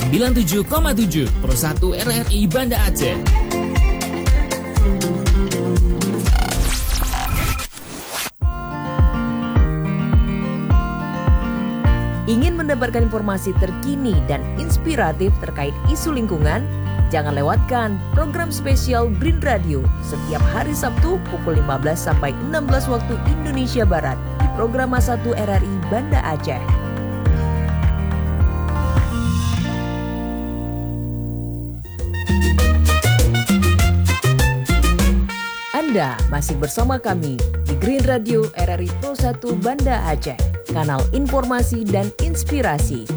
97,7 Pro 1 RRI Banda Aceh. Ingin mendapatkan informasi terkini dan inspiratif terkait isu lingkungan? Jangan lewatkan program spesial Green Radio setiap hari Sabtu pukul 15 sampai 16 waktu Indonesia Barat di program 1 RRI Banda Aceh. Anda masih bersama kami di Green Radio RRI Pro 1 Banda Aceh, kanal informasi dan inspirasi.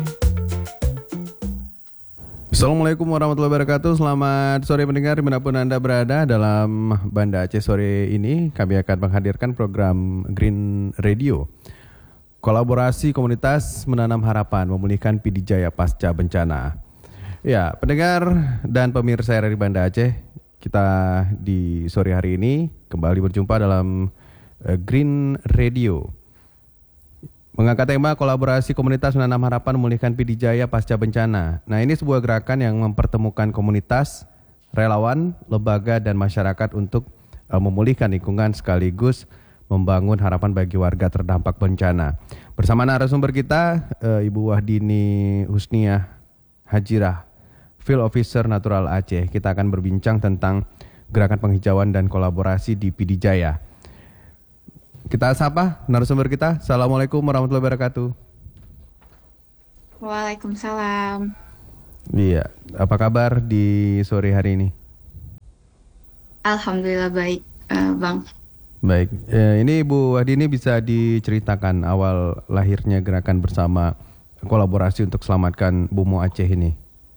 Assalamualaikum warahmatullahi wabarakatuh. Selamat sore pendengar dimanapun Anda berada. Dalam Banda Aceh sore ini kami akan menghadirkan program Green Radio, kolaborasi komunitas menanam harapan memulihkan Pidijaya pasca bencana. Ya, pendengar dan pemirsa RRI Banda Aceh, kita di sore hari ini kembali berjumpa dalam Green Radio, mengangkat tema kolaborasi komunitas menanam harapan memulihkan Pidijaya pasca bencana. Nah, ini sebuah gerakan yang mempertemukan komunitas, relawan, lembaga, dan masyarakat untuk memulihkan lingkungan sekaligus membangun harapan bagi warga terdampak bencana. Bersama narasumber kita, Ibu Wahdini Husniah Hajirah, Field Officer Natural Aceh. Kita akan berbincang tentang gerakan penghijauan dan kolaborasi di Pidijaya. Kita sapa narasumber kita. Assalamualaikum warahmatullahi wabarakatuh. Waalaikumsalam. Iya, apa kabar di sore hari ini? Alhamdulillah baik, Bang. Baik, ini Ibu Wahdini bisa diceritakan awal lahirnya gerakan bersama kolaborasi untuk selamatkan Bumi Aceh ini?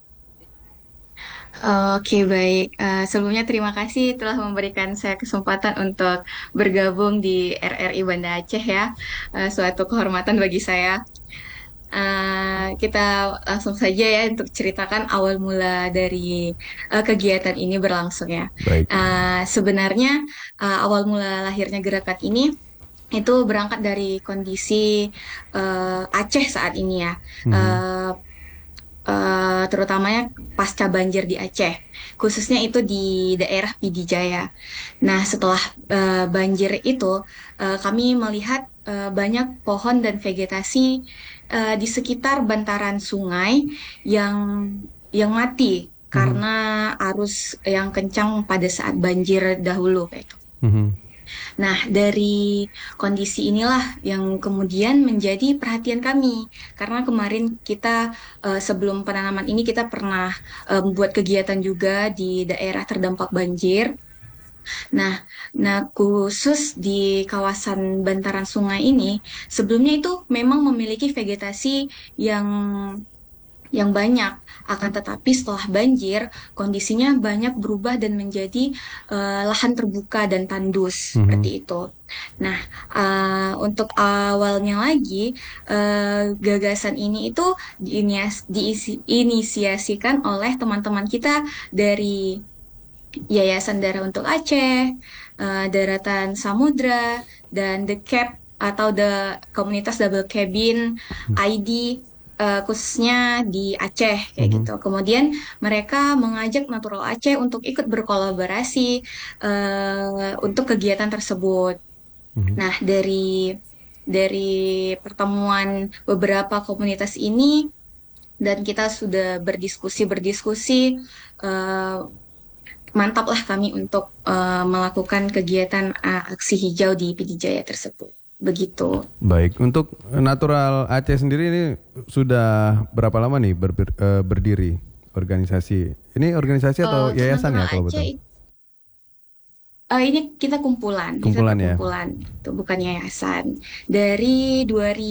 Oke, baik. Sebelumnya terima kasih telah memberikan saya kesempatan untuk bergabung di RRI Banda Aceh ya. Suatu kehormatan bagi saya. Kita langsung saja ya untuk ceritakan awal mula dari kegiatan ini berlangsung ya. Baik. Sebenarnya awal mula lahirnya gerakan ini itu berangkat dari kondisi Aceh saat ini ya. Terutamanya pasca banjir di Aceh, khususnya itu di daerah Pidijaya. Nah, setelah banjir itu, kami melihat banyak pohon dan vegetasi di sekitar bantaran sungai yang mati karena arus yang kencang pada saat banjir dahulu kayak itu. Nah, dari kondisi inilah yang kemudian menjadi perhatian kami. Karena kemarin kita sebelum penanaman ini kita pernah membuat kegiatan juga di daerah terdampak banjir. Nah, khusus di kawasan bantaran sungai ini, sebelumnya itu memang memiliki vegetasi yang banyak. Akan tetapi setelah banjir, kondisinya banyak berubah dan menjadi lahan terbuka dan tandus, seperti itu. Nah, untuk awalnya lagi, gagasan ini itu diinisiasikan oleh teman-teman kita dari Yayasan Darah Untuk Aceh, Daratan Samudra, dan The Cap atau komunitas Double Cabin ID, khususnya di Aceh kayak gitu. Kemudian mereka mengajak Natural Aceh untuk ikut berkolaborasi untuk kegiatan tersebut. Nah, dari pertemuan beberapa komunitas ini dan kita sudah berdiskusi, mantaplah kami untuk melakukan kegiatan aksi hijau di Pidijaya tersebut. Begitu. Baik, untuk Natural Aceh sendiri ini sudah berapa lama nih berdiri organisasi? Ini organisasi atau yayasan ya kalau betul? Ini kita kumpulan. Kumpulan ya? Kumpulan, itu bukan yayasan. Dari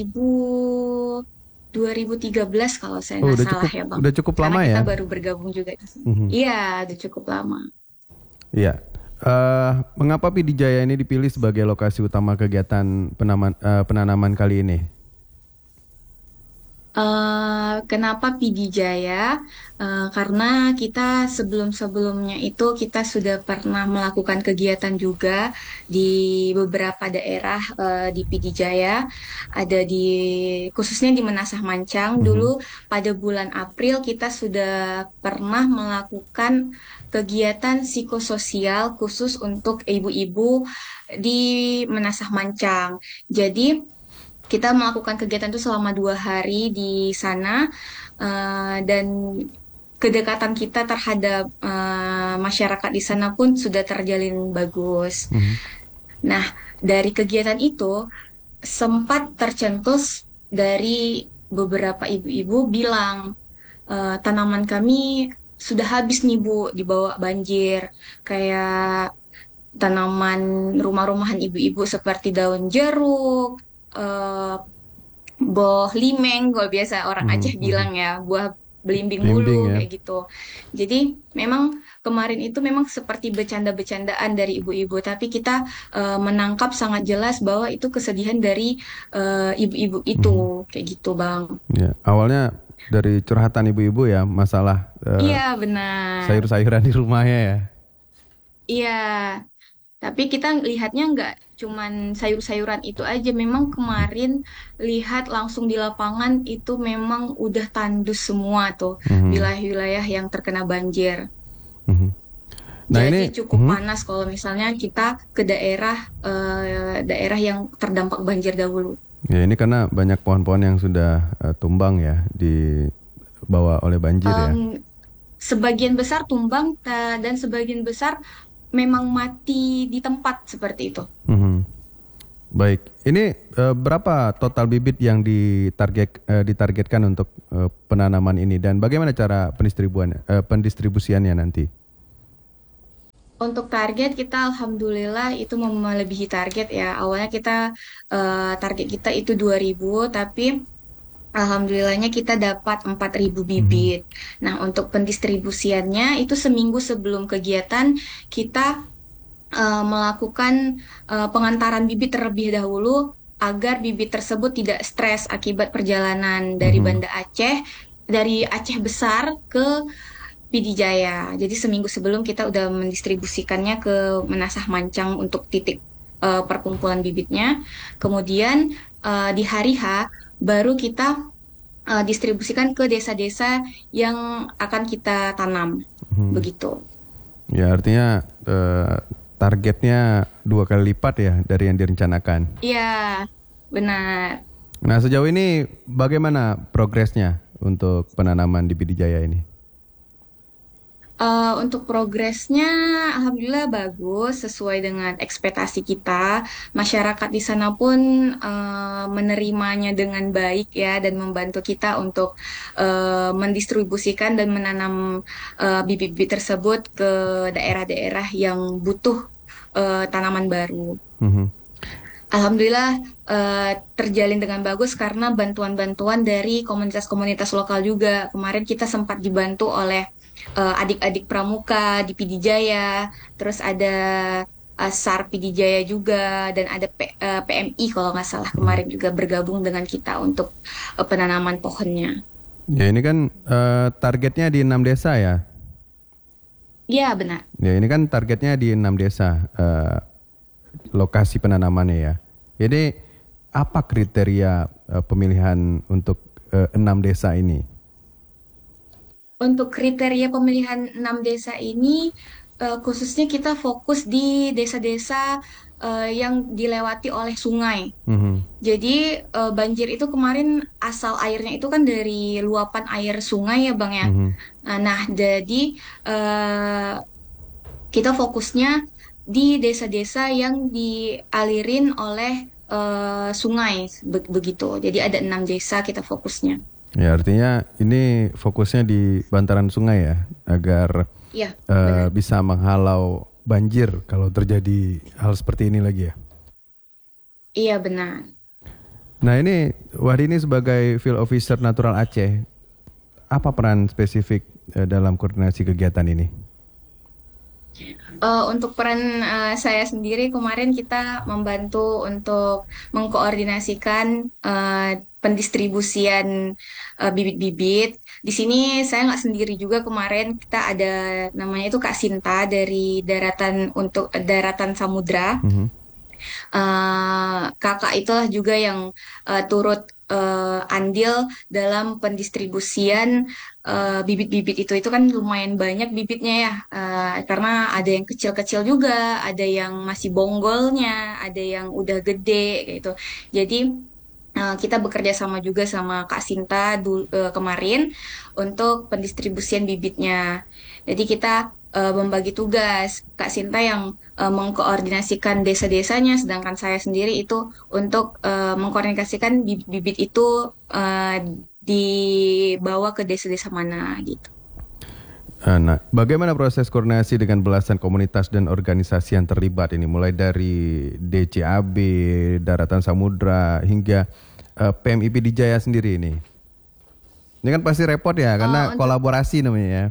2013 kalau saya nggak salah ya Bang. Udah cukup lama ya? Karena kita baru bergabung juga. Iya, udah cukup lama. Iya. Mengapa Pidijaya ini dipilih sebagai lokasi utama kegiatan penanaman kali ini? Kenapa PD Jaya? Karena kita sebelum-sebelumnya itu kita sudah pernah melakukan kegiatan juga di beberapa daerah di PD Jaya. Ada khususnya di Menasah Mancang. Mhm. Dulu pada bulan April kita sudah pernah melakukan kegiatan psikososial khusus untuk ibu-ibu di Menasah Mancang. Jadi kita melakukan kegiatan itu selama 2 hari di sana, dan kedekatan kita terhadap masyarakat di sana pun sudah terjalin bagus. Mhm. Nah, dari kegiatan itu sempat tercetus dari beberapa ibu-ibu bilang, tanaman kami sudah habis nih Bu, dibawa banjir. Kayak tanaman rumah-rumahan ibu-ibu seperti daun jeruk, eh, boh limeng, kalau biasa orang Mhm. Aceh Mhm. bilang ya, buah belimbing Blimbing bulu ya. kayak gitu. Jadi memang kemarin itu memang seperti bercanda-bercandaan dari ibu-ibu, tapi kita menangkap sangat jelas bahwa itu kesedihan dari ibu-ibu Mhm. itu, kayak gitu Bang. Ya, awalnya dari curhatan ibu-ibu ya, masalah Iya benar. sayur-sayuran di rumahnya ya. Iya. Tapi kita lihatnya nggak cuman sayur-sayuran itu aja. Memang kemarin lihat langsung di lapangan itu memang udah tandus semua tuh Mhm. wilayah-wilayah yang terkena banjir. Mhm. Nah Jadi ini, cukup panas kalau misalnya kita ke daerah yang terdampak banjir dahulu. ya ini karena banyak pohon-pohon yang sudah tumbang ya, dibawa oleh banjir ya. Em, Sebagian besar tumbang, dan sebagian besar memang mati di tempat seperti itu. Mhm. Baik, ini berapa total bibit yang ditargetkan untuk penanaman ini dan bagaimana cara pendistribusiannya nanti? Untuk target kita alhamdulillah itu melebihi target ya. Awalnya target kita itu 2.000, tapi alhamdulillahnya kita dapat 4.000 Mhm. bibit. Nah, untuk pendistribusiannya itu seminggu sebelum kegiatan kita melakukan pengantaran bibit terlebih dahulu agar bibit tersebut tidak stres akibat perjalanan Mhm. Dari Aceh besar ke PD Jaya. Jadi seminggu sebelum kita udah mendistribusikannya ke Menasah Mancang untuk titik perkumpulan bibitnya. Kemudian di hari H baru kita distribusikan ke desa-desa yang akan kita tanam. Mhm. Begitu. Ya artinya targetnya 2 kali lipat ya dari yang direncanakan. Iya, benar. Nah sejauh ini bagaimana progresnya untuk penanaman di Pidijaya ini? Untuk progresnya, alhamdulillah bagus sesuai dengan ekspektasi kita. Masyarakat di sana pun menerimanya dengan baik ya dan membantu kita untuk mendistribusikan dan menanam bibit-bibit tersebut ke daerah-daerah yang butuh tanaman baru. Mhm. Alhamdulillah terjalin dengan bagus karena bantuan-bantuan dari komunitas-komunitas lokal juga. Kemarin kita sempat dibantu oleh adik-adik pramuka di Pidijaya, terus ada SAR Pidijaya juga, dan ada PMI kalau nggak salah Mhm. kemarin juga bergabung dengan kita untuk penanaman pohonnya. Ya ini kan targetnya di 6 desa ya. Iya benar. Ya ini kan targetnya di 6 desa lokasi penanamannya ya. Jadi apa kriteria pemilihan untuk 6 desa ini? Untuk kriteria pemilihan 6 desa ini, khususnya kita fokus di desa-desa yang dilewati oleh sungai. Mhm. Jadi banjir itu kemarin asal airnya itu kan dari luapan air sungai ya Bang ya. Mhm. Nah, jadi eh, kita fokusnya di desa-desa yang dialirin oleh sungai begitu. Jadi ada 6 desa kita fokusnya. Ya artinya ini fokusnya di bantaran sungai ya agar Iya, benar. bisa menghalau banjir kalau terjadi hal seperti ini lagi ya. Iya, benar. Nah ini Wahdi ini sebagai Field Officer Natural Aceh, apa peran spesifik dalam koordinasi kegiatan ini? Untuk peran saya sendiri kemarin kita membantu untuk mengkoordinasikan pendistribusian bibit-bibit. Di sini saya nggak sendiri juga, kemarin kita ada namanya itu Kak Sinta dari daratan Samudra. Mhm. Kakak itulah juga yang turut andil dalam pendistribusian bibit-bibit itu kan lumayan banyak bibitnya ya. Karena ada yang kecil-kecil juga, ada yang masih bonggolnya, ada yang udah gede kayak gitu. Jadi kita bekerja sama juga sama Kak Sinta kemarin untuk pendistribusian bibitnya. Jadi kita membagi tugas. Kak Sinta yang mengkoordinasikan desa-desanya, sedangkan saya sendiri itu untuk mengkoordinasikan bibit-bibit itu dibawa ke desa-desa mana gitu. Nah, bagaimana proses koordinasi dengan belasan komunitas dan organisasi yang terlibat ini, mulai dari DCAB, Daratan Samudra, hingga PMIP di Jaya sendiri ini? Ini kan pasti repot ya, karena Untuk kolaborasi namanya ya.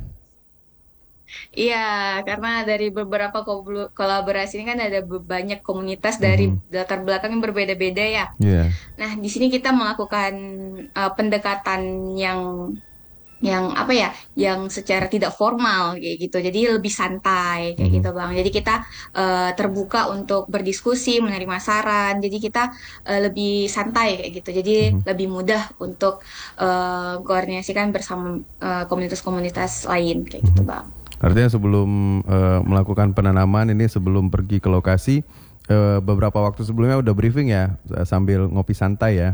Iya, karena dari beberapa kolaborasi ini kan ada banyak komunitas dari Mhm. latar belakang yang berbeda-beda ya. Iya. Nah, di sini kita melakukan pendekatan yang apa ya, yang secara tidak formal kayak gitu. Jadi lebih santai kayak Mhm. gitu, Bang. Jadi kita terbuka untuk berdiskusi, menerima saran. Jadi kita lebih santai kayak gitu. Jadi Mhm. lebih mudah untuk koordinasikan bersama komunitas-komunitas lain kayak gitu, Mhm. Bang. Artinya sebelum melakukan penanaman ini, sebelum pergi ke lokasi, beberapa waktu sebelumnya udah briefing ya, sambil ngopi santai ya.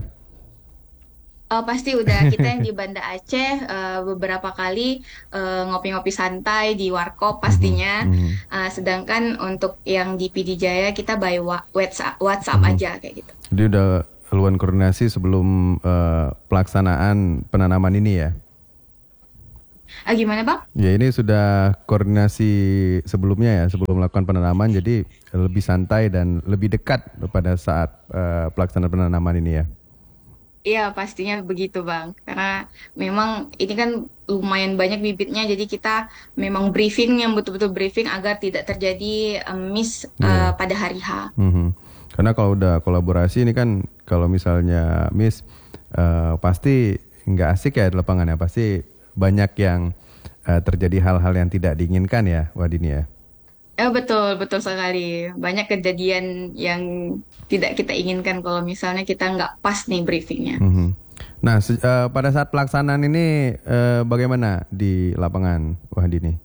Oh, pasti udah, kita yang di Banda Aceh beberapa kali ngopi-ngopi santai di warkop Mhm. pastinya. Mhm. Sedangkan untuk yang di PD Jaya kita by WhatsApp Mhm. aja kayak gitu. Jadi udah lakukan koordinasi sebelum pelaksanaan penanaman ini ya. Gimana Bang? Ya, ini sudah koordinasi sebelumnya ya, sebelum melakukan penanaman, jadi lebih santai dan lebih dekat pada saat pelaksanaan penanaman ini ya. Iya pastinya begitu Bang. Karena memang ini kan lumayan banyak bibitnya, jadi kita memang briefing yang betul-betul briefing agar tidak terjadi miss Iya. pada hari H. Mhm. Karena kalau udah kolaborasi ini kan, kalau misalnya miss, pasti nggak asik ya di lapangan ya, pasti banyak yang terjadi hal-hal yang tidak diinginkan ya, Wadini ya. Betul, betul sekali. Banyak kejadian yang tidak kita inginkan kalau misalnya kita nggak pas nih briefingnya. Mhm. Nah, pada saat pelaksanaan ini bagaimana di lapangan, Wahdini?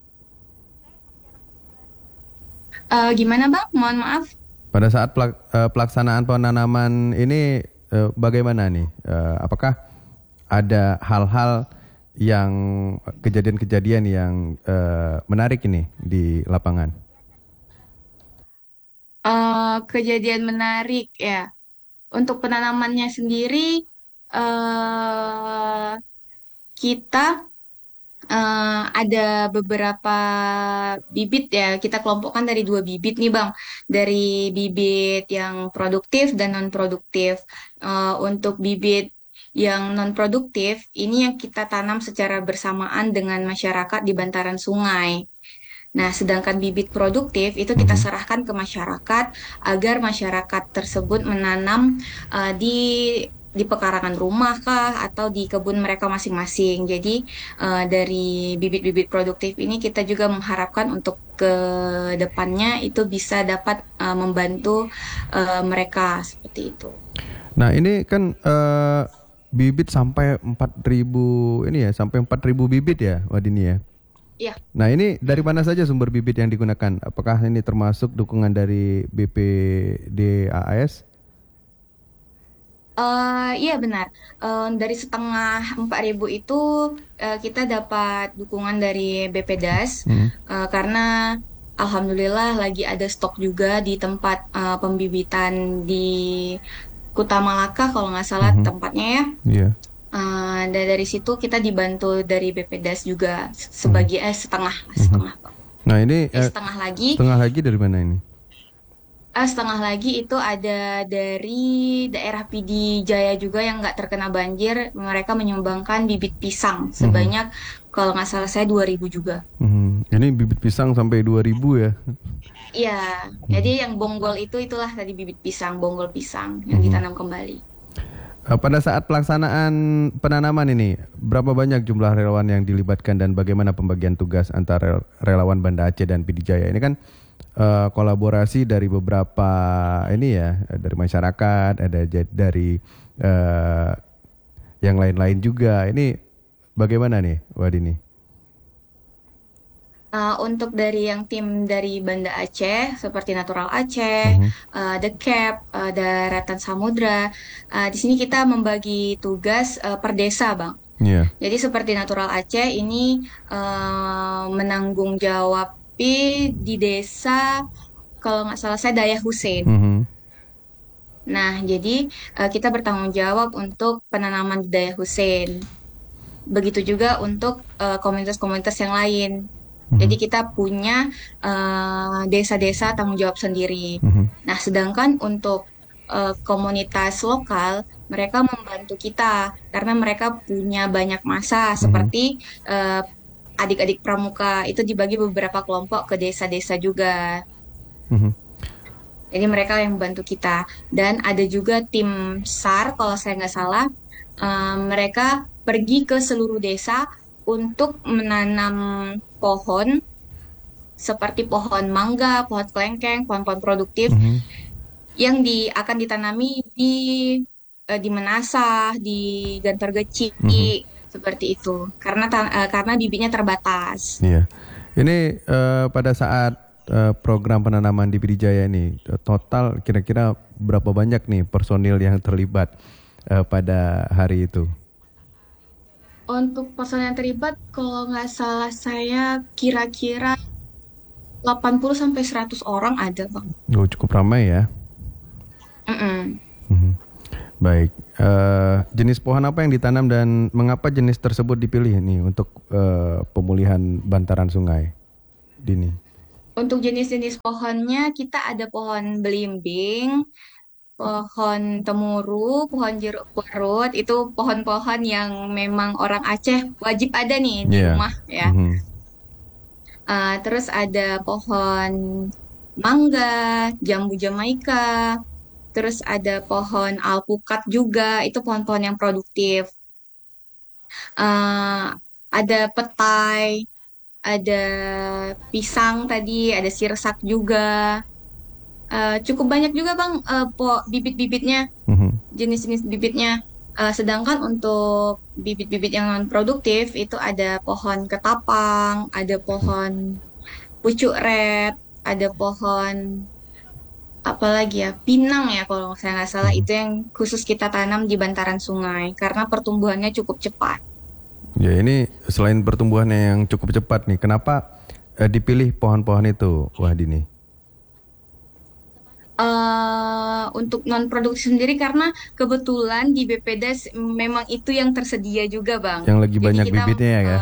Gimana Bang? Mohon maaf. Pada saat pelaksanaan penanaman ini bagaimana nih? Apakah ada hal-hal yang kejadian-kejadian yang menarik ini di lapangan? Kejadian menarik ya. Untuk penanamannya sendiri, eh kita ada beberapa bibit ya. Kita kelompokkan dari 2 bibit nih Bang. Dari bibit yang produktif dan non produktif. Untuk bibit yang non produktif ini yang kita tanam secara bersamaan dengan masyarakat di bantaran sungai. Nah, sedangkan bibit produktif itu kita Mhm. serahkan ke masyarakat agar masyarakat tersebut menanam di pekarangan rumah kah atau di kebun mereka masing-masing. Jadi dari bibit-bibit produktif ini kita juga mengharapkan untuk ke depannya itu bisa dapat membantu mereka seperti itu. Nah, ini kan bibit sampai 4.000 ini ya, sampai 4.000 bibit ya, Wadini ya. Iya. Nah, ini dari mana saja sumber bibit yang digunakan? Apakah ini termasuk dukungan dari BPDAS? Iya benar. Dari setengah 4.000 itu kita dapat dukungan dari BPDAS Hmm. karena alhamdulillah lagi ada stok juga di tempat pembibitan di Kuta Malaka kalau nggak salah Mhm. tempatnya ya. Iya. Dan dari situ kita dibantu dari BPDAS juga sebagai setengah. Nah, ini Setengah lagi. setengah lagi dari mana ini? Setengah lagi itu ada dari daerah PD Jaya juga yang nggak terkena banjir. Mereka menyumbangkan bibit pisang sebanyak kalau nggak salah saya 2.000 juga. Mhm. Ini bibit pisang sampai 2.000 ya. Iya, jadi yang bonggol itulah tadi bibit pisang, bonggol pisang yang ditanam kembali. Pada saat pelaksanaan penanaman ini, berapa banyak jumlah relawan yang dilibatkan dan bagaimana pembagian tugas antara relawan Banda Aceh dan PD Jaya? Ini kan kolaborasi dari beberapa ini ya, dari masyarakat, ada dari yang lain-lain juga. Ini bagaimana nih, Wadini? Untuk dari yang tim dari Banda Aceh seperti Natural Aceh, The Cap, Daratan Samudra, di sini kita membagi tugas per desa, Bang. Iya. Jadi seperti Natural Aceh ini menanggung jawabi di desa, kalau nggak salah saya Daya Hussein. Nah, jadi kita bertanggung jawab untuk penanaman di Daya Hussein. Begitu juga untuk komunitas-komunitas yang lain. Jadi kita punya desa-desa tanggung jawab sendiri. Nah, sedangkan untuk komunitas lokal, mereka membantu kita karena mereka punya banyak masa seperti adik-adik pramuka itu dibagi beberapa kelompok ke desa-desa juga. Jadi mereka yang membantu kita. Dan ada juga tim SAR kalau saya nggak salah, mereka pergi ke seluruh desa untuk menanam pohon seperti pohon mangga, pohon kelengkeng, pohon-pohon produktif yang akan ditanami di Menasah, di Gantar Geci, seperti itu. Karena bibitnya terbatas. Iya. Ini pada saat program penanaman di PD Jaya ini total kira-kira berapa banyak nih personil yang terlibat pada hari itu? Untuk personel yang terlibat, kalau nggak salah saya kira-kira 80-100 orang ada, Bang. Oh, cukup ramai ya. Baik. Jenis pohon apa yang ditanam dan mengapa jenis tersebut dipilih nih untuk pemulihan bantaran sungai, Dini? Untuk jenis-jenis pohonnya kita ada pohon belimbing, pohon temuru, pohon jeruk perut, itu pohon-pohon yang memang orang Aceh wajib ada nih di rumah ya. Terus ada pohon mangga, jambu Jamaika, terus ada pohon alpukat juga, itu pohon-pohon yang produktif. Ada petai, ada pisang tadi, ada sirsak juga. Cukup banyak juga, Bang, bibit-bibitnya, jenis-jenis bibitnya. Sedangkan untuk bibit-bibit yang non produktif itu ada pohon ketapang, ada pohon pucuk red, ada pohon apa lagi ya, pinang ya kalau saya nggak salah, itu yang khusus kita tanam di bantaran sungai karena pertumbuhannya cukup cepat. Ya, ini selain pertumbuhannya yang cukup cepat nih, kenapa dipilih pohon-pohon itu, Wahdini? Untuk non produktif sendiri karena kebetulan di BPD memang itu yang tersedia juga, Bang. Yang lagi Jadi banyak kita, bibitnya ya,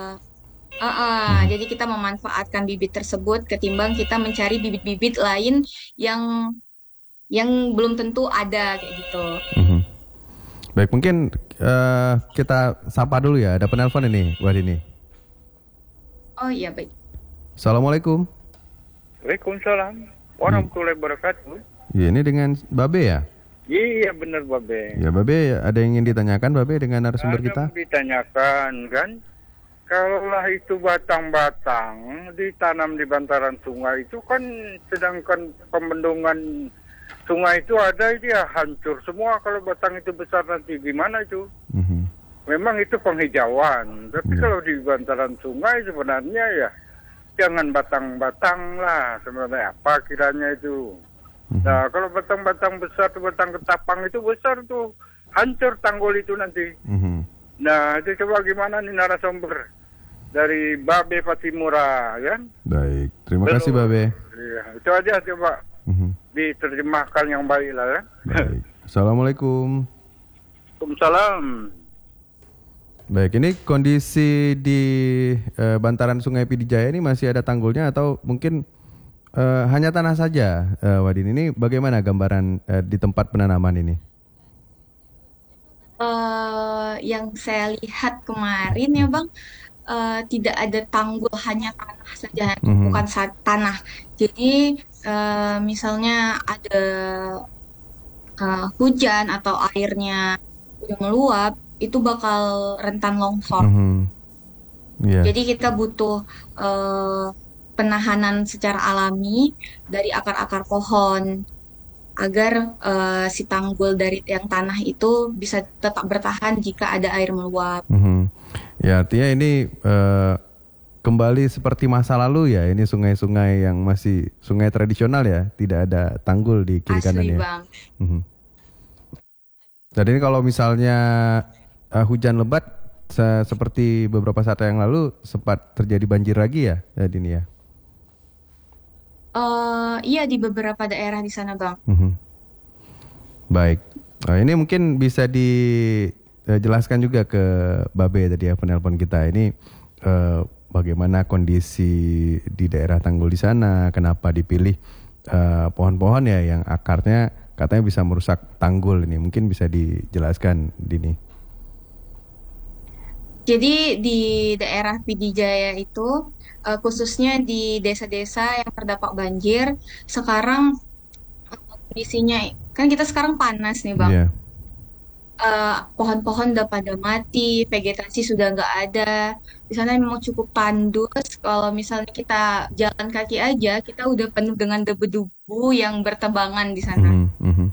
jadi kita memanfaatkan bibit tersebut ketimbang kita mencari bibit-bibit lain yang belum tentu ada kayak gitu. Baik, mungkin kita sapa dulu ya. Ada penelpon ini, Wahdini. Oh iya, baik. Assalamualaikum. Waalaikumsalam warahmatullahi wabarakatuh. Ya, ini dengan Babe ya? Iya benar Babe. Ya, Babe, ada yang ingin ditanyakan Babe dengan narasumber kita? Ditanyakan kan, kalaulah itu batang-batang ditanam di bantaran sungai itu kan, sedangkan pembendungan sungai itu ada, dia hancur semua. Kalau batang itu besar nanti gimana itu? Memang itu penghijauan, tapi kalau di bantaran sungai sebenarnya ya jangan batang-batang lah, sebenarnya apa kiranya itu. Nah, kalau batang-batang besar, batang ketapang itu besar tuh, hancur tanggul itu nanti. Nah, itu coba gimana nih narasumber dari Babe Fatimura, ya? Baik, terima kasih Babe. Iya, itu aja coba diterjemahkan yang baik lah ya. Baik. Assalamualaikum. Waalaikumsalam. Baik, ini kondisi di bantaran Sungai PD Jaya ini masih ada tanggulnya atau mungkin hanya tanah saja, Wadin? Ini bagaimana gambaran di tempat penanaman ini? Yang saya lihat kemarin ya, Bang, tidak ada tanggul, hanya tanah saja, Mhm. bukan tanah. Jadi misalnya ada hujan atau airnya udah meluap, itu bakal rentan longsor. Mhm. Iya. Jadi kita butuh eh, penahanan secara alami dari akar-akar pohon agar si tanggul dari yang tanah itu bisa tetap bertahan jika ada air meluap. Mhm. Ya, artinya ini kembali seperti masa lalu ya. Ini sungai-sungai yang masih sungai tradisional ya, tidak ada tanggul di kiri Asli kanannya. bang. Mhm. Jadi ini kalau misalnya hujan lebat seperti beberapa saat yang lalu sempat terjadi banjir lagi ya, Dini ya. Iya di beberapa daerah di sana bang. Mhm. Baik. Ini mungkin bisa dijelaskan juga ke Babe tadi ya penelpon kita ini bagaimana kondisi di daerah Tanggul di sana, kenapa dipilih pohon-pohon ya yang akarnya katanya bisa merusak tanggul ini. Mungkin bisa dijelaskan Dini. Jadi di daerah Pidijaya itu khususnya di desa-desa yang terdampak banjir, sekarang kondisinya kan kita sekarang panas nih bang. Iya. Pohon-pohon udah pada mati, vegetasi sudah nggak ada. Di sana memang cukup tandus. Kalau misalnya kita jalan kaki aja, kita udah penuh dengan debu-debu yang bertebangan di sana. Mhm, mhm.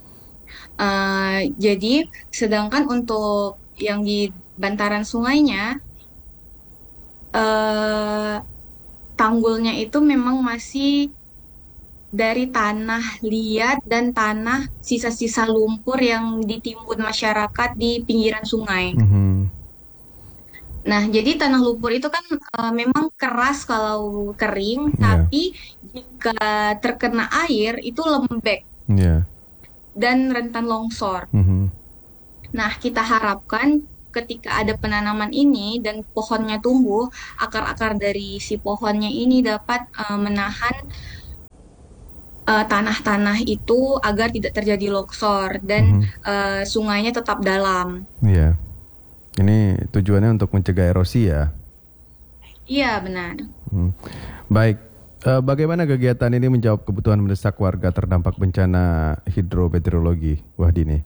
Jadi, sedangkan untuk yang di bantaran sungainya, eh, tanggulnya itu memang masih dari tanah liat dan tanah sisa-sisa lumpur yang ditimbun masyarakat di pinggiran sungai. Mhm. Nah, jadi tanah lumpur itu kan memang keras kalau kering, Iya. tapi jika terkena air itu lembek Iya. dan rentan longsor. Mhm. Nah, kita harapkan ketika ada penanaman ini dan pohonnya tumbuh, akar-akar dari si pohonnya ini dapat menahan tanah-tanah itu agar tidak terjadi longsor dan sungainya tetap dalam. Iya. Ini tujuannya untuk mencegah erosi ya. Iya, benar. Baik, bagaimana kegiatan ini menjawab kebutuhan mendesak warga terdampak bencana hidrometeorologi, Wahdini?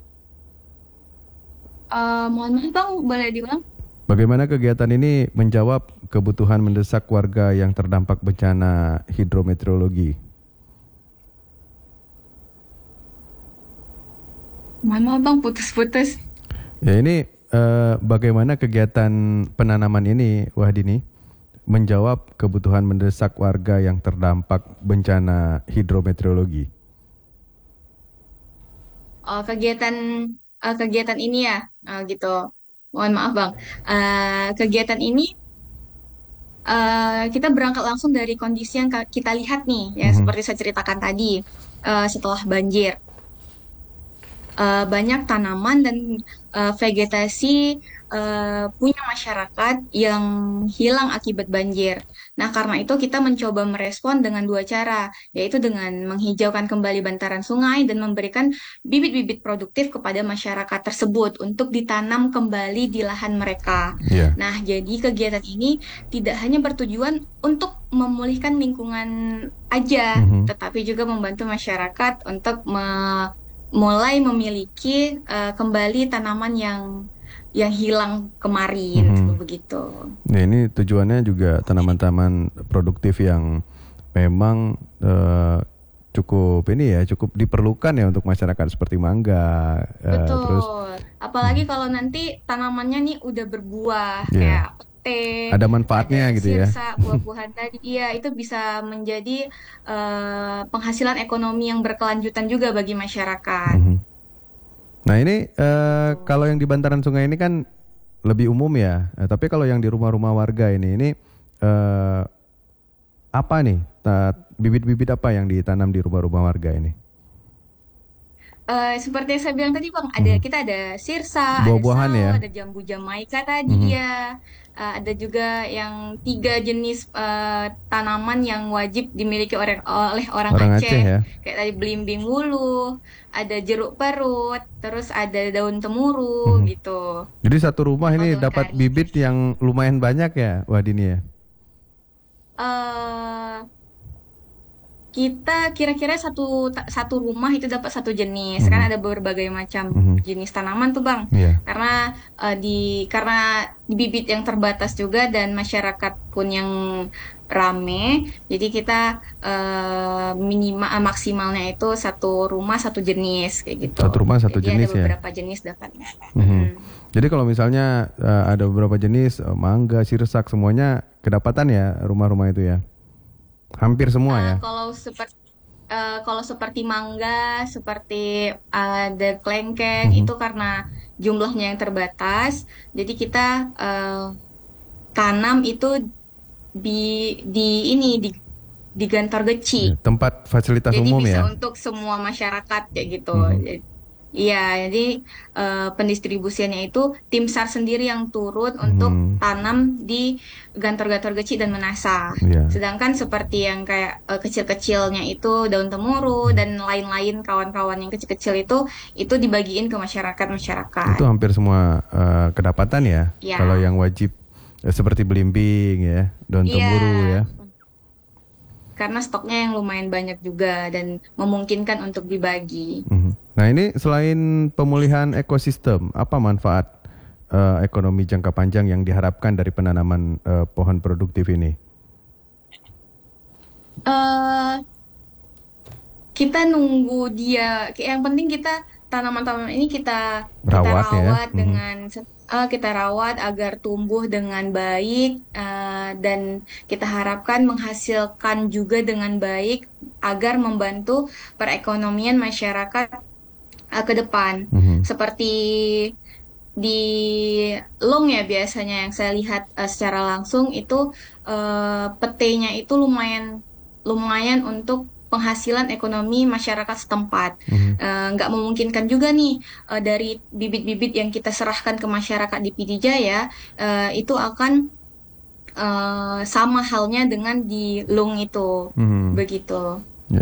Mohon maaf Bang, boleh diulang? Bagaimana kegiatan ini menjawab kebutuhan mendesak warga yang terdampak bencana hidrometeorologi? Mohon maaf Bang, putus-putus. Ya ini bagaimana kegiatan penanaman ini, Wahdini, menjawab kebutuhan mendesak warga yang terdampak bencana hidrometeorologi? Kegiatan ini ya, gitu. Mohon maaf Bang. Kegiatan ini kita berangkat langsung dari kondisi yang kita lihat nih, ya seperti saya ceritakan tadi, setelah banjir. Banyak tanaman dan vegetasi punya masyarakat yang hilang akibat banjir. Nah, karena itu kita mencoba merespon dengan dua cara, yaitu dengan menghijaukan kembali bantaran sungai dan memberikan bibit-bibit produktif kepada masyarakat tersebut untuk ditanam kembali di lahan mereka. Yeah. Nah, jadi kegiatan ini tidak hanya bertujuan untuk memulihkan lingkungan aja, tetapi juga membantu masyarakat untuk mulai memiliki kembali tanaman yang hilang kemarin, begitu. Nah, ini tujuannya juga tanaman-tanaman produktif yang memang cukup diperlukan ya untuk masyarakat seperti mangga. Betul. Terus, apalagi kalau nanti tanamannya nih udah berbuah, Yeah. kayak pete, ada manfaatnya ada gitu ya. sirsa, buah-buahan tadi, iya itu bisa menjadi penghasilan ekonomi yang berkelanjutan juga bagi masyarakat. Nah ini kalau yang di bantaran sungai ini kan lebih umum ya, tapi kalau yang di rumah-rumah warga ini apa nih bibit-bibit apa yang ditanam di rumah-rumah warga ini? Seperti yang saya bilang tadi Bang, kita ada sirsa, Buah-buahan ada ya? sawo, ada jambu Jamaika tadi ya, ada juga yang 3 jenis tanaman yang wajib dimiliki oleh orang Orang Aceh. Aceh ya. Kayak tadi belimbing wuluh, ada jeruk perut, terus ada daun temuru gitu. Jadi satu rumah ini Odol dapat kari. bibit yang lumayan banyak ya, Wadini ya? Eh, kita kira-kira satu rumah itu dapat satu jenis, kan ada berbagai macam jenis tanaman tuh Bang. Iya. Karena karena di bibit yang terbatas juga dan masyarakat pun yang rame, jadi kita maksimalnya itu satu rumah satu jenis kayak gitu. Satu rumah satu Jadi jenis ada ya? beberapa jenis dapatnya. Jadi kalau misalnya ada beberapa jenis mangga, sirsak, semuanya kedapatan ya rumah-rumah itu ya? Hampir semua ya? Kalau seperti mangga, seperti ada kelengkeng, itu karena jumlahnya yang terbatas, jadi kita tanam itu di Gantor Geci. Tempat fasilitas Jadi umum bisa ya? untuk semua masyarakat kayak gitu. Iya, jadi pendistribusiannya itu tim SAR sendiri yang turun untuk tanam di Gantor-Gantor Geci dan Menasa. Iya. Sedangkan seperti yang kayak kecil-kecilnya itu daun temuru dan lain-lain kawan-kawan yang kecil-kecil itu dibagiin ke masyarakat-masyarakat. Itu hampir semua kedapatan ya? Iya. Kalau yang wajib seperti belimbing ya, daun temuru ya? Karena stoknya yang lumayan banyak juga dan memungkinkan untuk dibagi. Nah ini selain pemulihan ekosistem, apa manfaat ekonomi jangka panjang yang diharapkan dari penanaman pohon produktif ini? Kita nunggu dia, yang penting kita tanaman-tanaman ini kita Rawat ya. rawat dengan kita rawat agar tumbuh dengan baik dan kita harapkan menghasilkan juga dengan baik agar membantu perekonomian masyarakat ke depan. Seperti di Long ya biasanya yang saya lihat secara langsung itu petenya itu lumayan untuk penghasilan ekonomi masyarakat setempat. Nggak memungkinkan juga nih dari bibit-bibit yang kita serahkan ke masyarakat di PD Jaya itu akan sama halnya dengan di Lung itu, begitu.